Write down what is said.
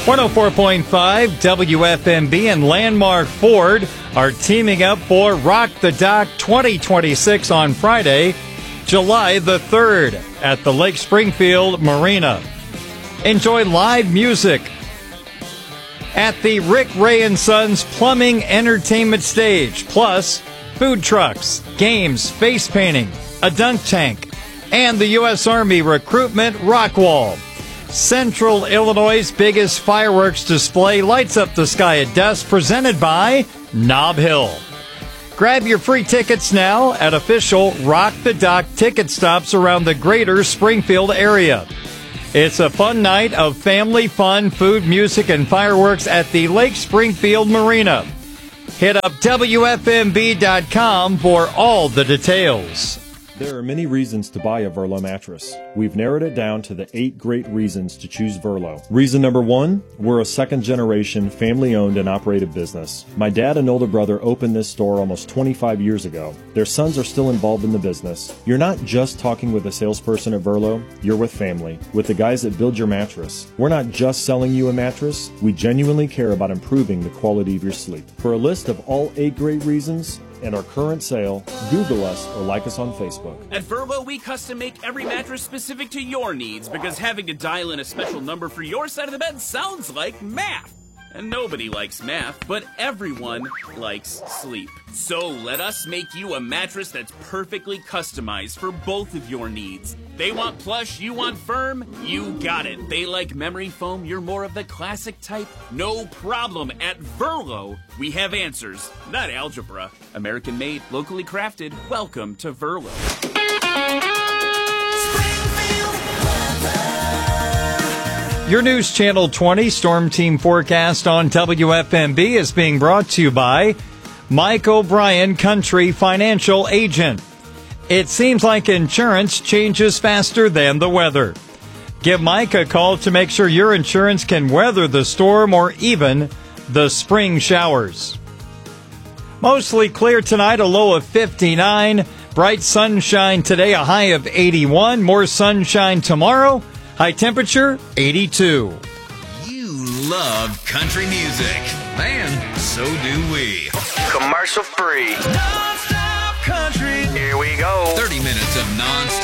104.5 WFMB and Landmark Ford are teaming up for Rock the Dock 2026 on Friday, July the 3rd at the Lake Springfield Marina. Enjoy live music at the Rick Ray & Sons Plumbing Entertainment Stage, plus food trucks, games, face painting, a dunk tank, and the U.S. Army Recruitment Rock Wall. Central Illinois' biggest fireworks display lights up the sky at dusk, presented by Nob Hill. Grab your free tickets now at official Rock the Dock ticket stops around the greater Springfield area. It's a fun night of family fun, food, music, and fireworks at the Lake Springfield Marina. Hit up WFMB.com for all the details. There are many reasons to buy a Verlo mattress. We've narrowed it down to the 8 great reasons to choose Verlo. Reason number 1, we're a second-generation, family-owned and operated business. My dad and older brother opened this store almost 25 years ago. Their sons are still involved in the business. You're not just talking with a salesperson at Verlo, you're with family, with the guys that build your mattress. We're not just selling you a mattress, we genuinely care about improving the quality of your sleep. For a list of all 8 great reasons and our current sale, Google us or like us on Facebook. At Verlo, we custom make every mattress specific to your needs, because having to dial in a special number for your side of the bed sounds like math. And nobody likes math, but everyone likes sleep. So let us make you a mattress that's perfectly customized for both of your needs. They want plush, you want firm, you got it. They like memory foam, you're more of the classic type. No problem. At Verlo, we have answers, not algebra. American made, locally crafted. Welcome to Verlo. Your News Channel 20 Storm Team forecast on WFMB is being brought to you by Mike O'Brien Country Financial Agent. It seems like insurance changes faster than the weather. Give Mike a call to make sure your insurance can weather the storm or even the spring showers. Mostly clear tonight, a low of 59. Bright sunshine today, a high of 81. More sunshine tomorrow. High temperature, 82. You love country music. Man, so do we. Commercial free. Non-stop country. Here we go. 30 minutes of non-stop